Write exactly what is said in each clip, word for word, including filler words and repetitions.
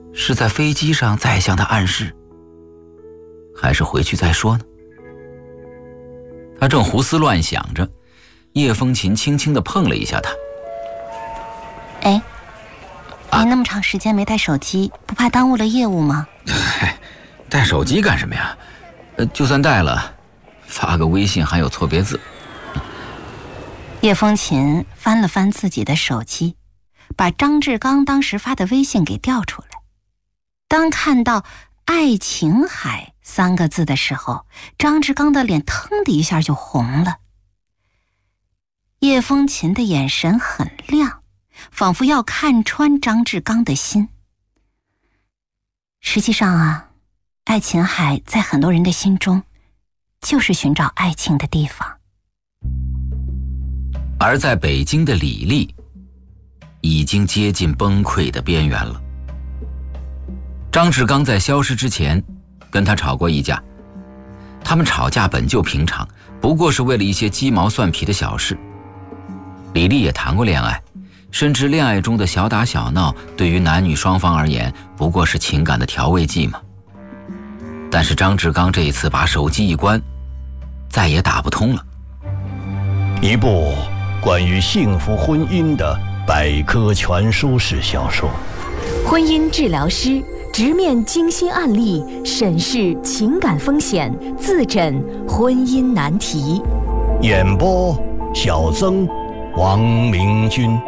是在飞机上再向他暗示，还是回去再说呢？他正胡思乱想着，叶风琴轻轻地碰了一下他。 哎，你那么长时间没带手机，不怕耽误了业务吗？ 带手机干什么呀？呃，就算带了，发个微信还有错别字。 叶风琴翻了翻自己的手机，把张志刚当时发的微信给调出来。当看到爱琴海三个字的时候，张志刚的脸腾的一下就红了。叶风琴的眼神很亮，仿佛要看穿张志刚的心。实际上啊，爱琴海在很多人的心中就是寻找爱情的地方。 而在北京的李丽已经接近崩溃的边缘了。张志刚在消失之前跟他吵过一架，他们吵架本就平常，不过是为了一些鸡毛蒜皮的小事。李丽也谈过恋爱，深知恋爱中的小打小闹对于男女双方而言不过是情感的调味剂嘛。但是张志刚这一次把手机一关，再也打不通了。 一部关于幸福婚姻的百科全书式小说， 婚姻治疗师直面精心案例，审视情感风险，自诊婚姻难题。 演播小曾、王明君。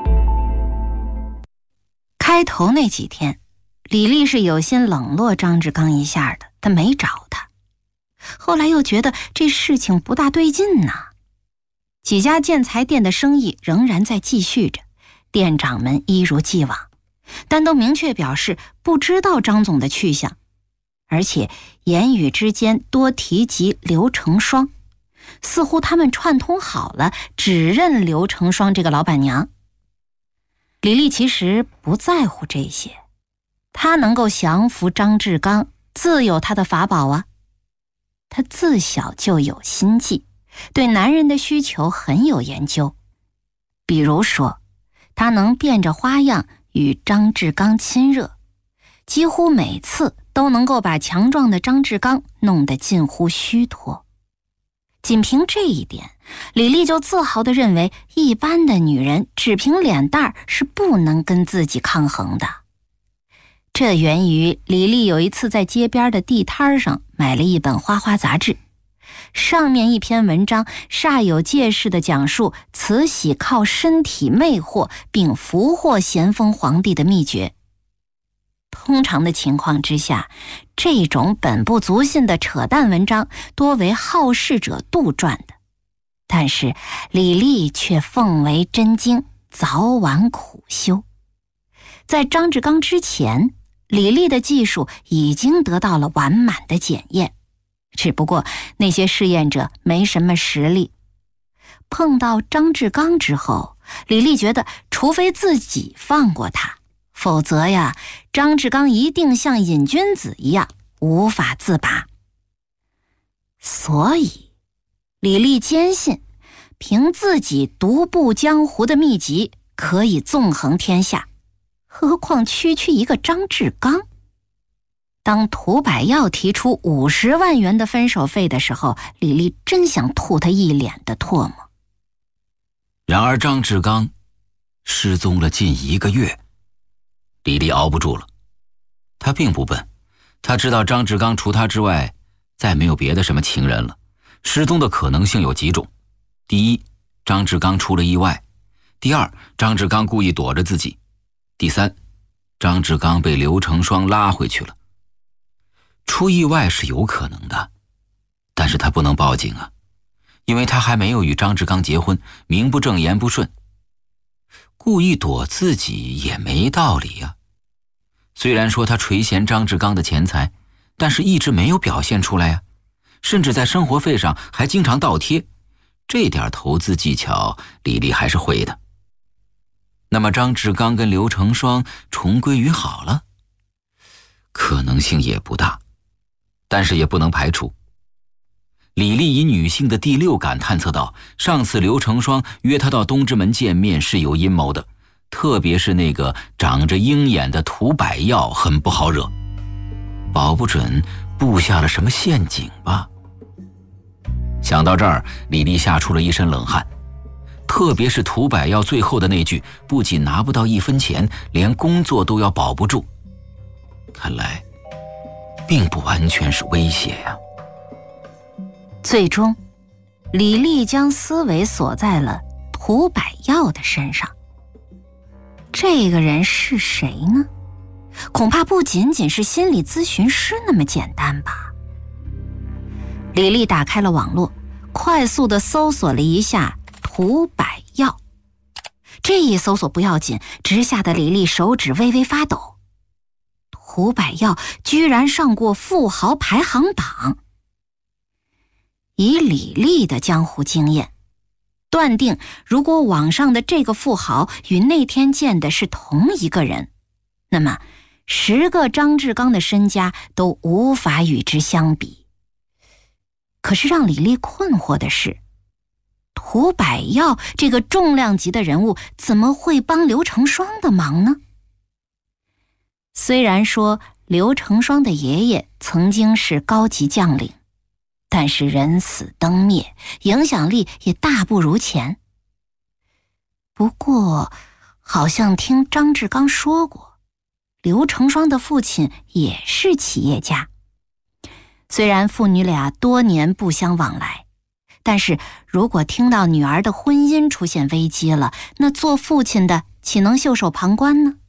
开头那几天，李丽是有心冷落张志刚一下的，但没找他。后来又觉得这事情不大对劲呐。几家建材店的生意仍然在继续着，店长们一如既往，但都明确表示不知道张总的去向，而且言语之间多提及刘成双，似乎他们串通好了，只认刘成双这个老板娘。李丽其实不在乎这些，她能够降服张志刚，自有她的法宝啊。她自小就有心计，对男人的需求很有研究。比如说，她能变着花样与张志刚亲热，几乎每次都能够把强壮的张志刚弄得近乎虚脱。仅凭这一点，李丽就自豪地认为一般的女人只凭脸蛋是不能跟自己抗衡的。这源于李丽有一次在街边的地摊上买了一本花花杂志，上面一篇文章煞有介事地讲述慈禧靠身体魅惑并俘获咸丰皇帝的秘诀。通常的情况之下，这种本不足信的扯淡文章多为好事者杜撰的，但是李丽却奉为真经，早晚苦修。在张志刚之前，李丽的技术已经得到了完满的检验，只不过那些试验者没什么实力。碰到张志刚之后，李丽觉得除非自己放过他，否则呀，张志刚一定像瘾君子一样无法自拔。所以李丽坚信，凭自己独步江湖的秘籍可以纵横天下，何况区区一个张志刚。当涂百耀提出五十万元的分手费的时候，李丽真想吐他一脸的唾沫。 然而张志刚失踪了近一个月，李丽熬不住了。他并不笨，他知道张志刚除他之外再没有别的什么情人了。失踪的可能性有几种：第一，张志刚出了意外；第二，张志刚故意躲着自己；第三，张志刚被刘成双拉回去了。出意外是有可能的，但是他不能报警啊，因为他还没有与张志刚结婚，名不正言不顺。故意躲自己也没道理啊。虽然说他垂涎张志刚的钱财，但是一直没有表现出来呀、啊，甚至在生活费上还经常倒贴，这点投资技巧李丽还是会的。那么张志刚跟刘成双重归于好了，可能性也不大，但是也不能排除。李丽以女性的第六感探测到，上次刘成双约她到东直门见面是有阴谋的， 特别是那个长着鹰眼的涂百耀很不好惹，保不准布下了什么陷阱吧。想到这儿，李丽吓出了一身冷汗。特别是涂百耀最后的那句，不仅拿不到一分钱，连工作都要保不住。看来并不完全是威胁呀。 最终李丽将思维锁在了涂百耀的身上。这个人是谁呢？恐怕不仅仅是心理咨询师那么简单吧。李丽打开了网络，快速地搜索了一下涂百耀。这一搜索不要紧，直吓得李丽手指微微发抖。涂百耀居然上过富豪排行榜。以李丽的江湖经验，断定如果网上的这个富豪与那天见的是同一个人，那么十个张志刚的身家都无法与之相比。可是让李丽困惑的是，涂百耀这个重量级的人物怎么会帮刘成双的忙呢？虽然说刘成双的爷爷曾经是高级将领，但是人死灯灭，影响力也大不如前。不过好像听张志刚说过，刘成双的父亲也是企业家。虽然父女俩多年不相往来，但是如果听到女儿的婚姻出现危机了，那做父亲的岂能袖手旁观呢？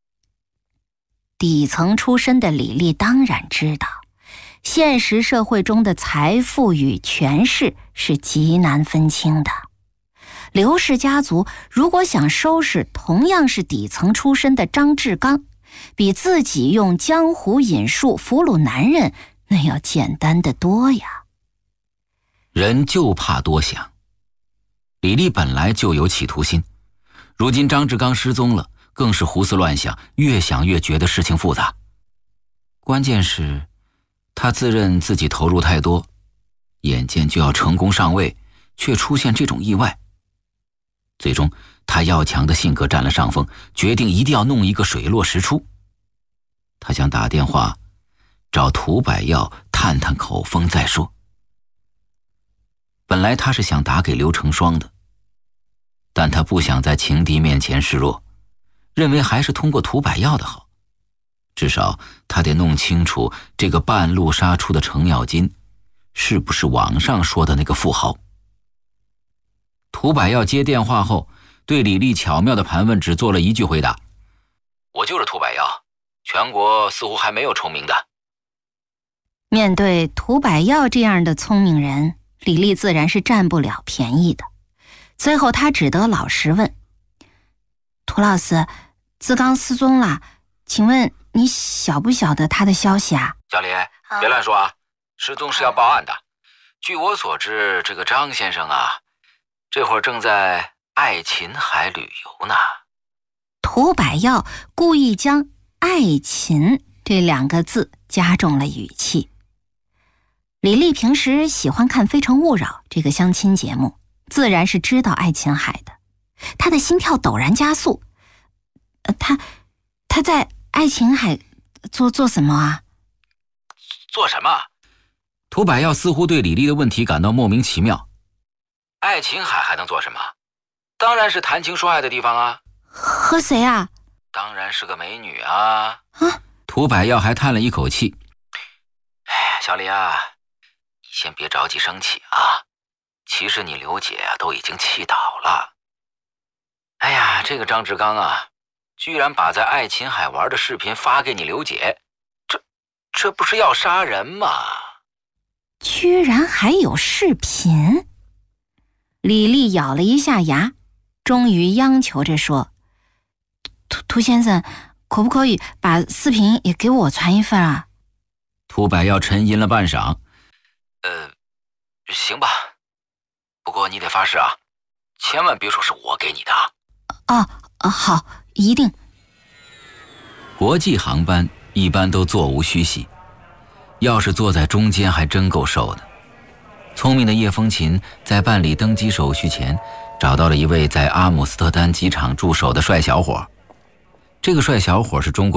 底层出身的李丽当然知道，现实社会中的财富与权势是极难分清的。刘氏家族如果想收拾同样是底层出身的张志刚，比自己用江湖引术俘虏男人那要简单得多呀。 人就怕多想。李丽本来就有企图心，如今张志刚失踪了，更是胡思乱想，越想越觉得事情复杂。关键是他自认自己投入太多，眼见就要成功上位，却出现这种意外。最终他要强的性格占了上风，决定一定要弄一个水落石出。他想打电话找涂百耀探探口风再说。本来他是想打给刘成双的，但他不想在情敌面前示弱，认为还是通过涂百耀的好。至少他得弄清楚这个半路杀出的程咬金是不是网上说的那个富豪。涂百耀接电话后，对李丽巧妙的盘问只做了一句回答：我就是涂百耀，全国似乎还没有重名的。 面对涂百耀这样的聪明人，李丽自然是占不了便宜的。最后他只得老实问：涂老师，志刚失踪了，请问你晓不晓得他的消息啊？ 小李，别乱说啊，失踪是要报案的。据我所知，这个张先生啊，这会儿正在爱琴海旅游呢。 涂百耀故意将爱琴这两个字加重了语气。李丽平时喜欢看《非诚勿扰》这个相亲节目，自然是知道爱琴海的。她的心跳陡然加速。呃，她她在爱琴海做做什么啊？ 做什么？涂百耀似乎对李丽的问题感到莫名其妙。爱琴海还能做什么？当然是谈情说爱的地方啊。 和谁啊？ 当然是个美女啊。 啊？ 涂百耀还叹了一口气。哎，小李啊，你先别着急生气啊。其实你刘姐啊都已经气倒了。哎呀，这个张志刚啊，居然把在爱琴海玩的视频发给你刘姐，这这不是要杀人吗？ 居然还有视频！李丽咬了一下牙，终于央求着说：涂涂先生，可不可以把视频也给我传一份啊？ 涂百耀沉吟了半晌，呃，行吧，不过你得发誓啊，千万别说是我给你的啊。 哦，哦，好，一定。 国际航班一般都座无虚席，要是坐在中间还真够受的。聪明的叶风琴在办理登机手续前， 找到了一位在阿姆斯特丹机场驻守的帅小伙。这个帅小伙是中国